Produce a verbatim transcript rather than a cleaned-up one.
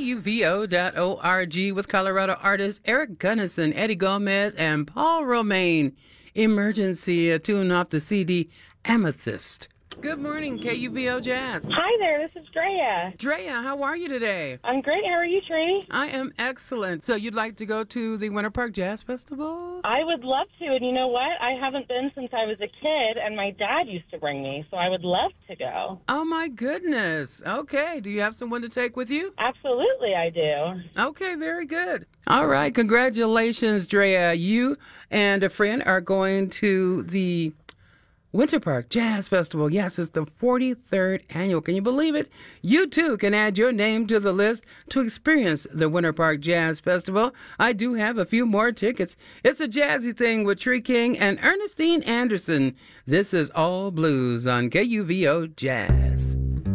U V O dot org with Colorado artists Eric Gunnison, Eddie Gomez, and Paul Romaine. Emergency, a tune off the C D Amethyst. Good morning, K U V O Jazz. Hi there, this is Drea. Drea, how are you today? I'm great. How are you, Trini? I am excellent. So you'd like to go to the Winter Park Jazz Festival? I would love to, and you know what? I haven't been since I was a kid, and my dad used to bring me, so I would love to go. Oh, my goodness. Okay. Do you have someone to take with you? Absolutely, I do. Okay, very good. All right. Congratulations, Drea. You and a friend are going to the Winter Park Jazz Festival. Yes, it's the forty-third annual. Can you believe it? You, too, can add your name to the list to experience the Winter Park Jazz Festival. I do have a few more tickets. It's a jazzy thing with Tree King and Ernestine Anderson. This is All Blues on K U V O Jazz.